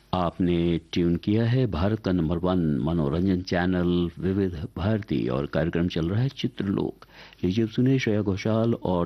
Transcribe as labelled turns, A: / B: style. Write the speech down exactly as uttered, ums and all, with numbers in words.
A: आपने ट्यून किया है भारत का नंबर वन मनोरंजन चैनल विविध भारती और कार्यक्रम चल रहा है चित्रलोक। लीजिए अब सुनिए श्रेया घोषाल और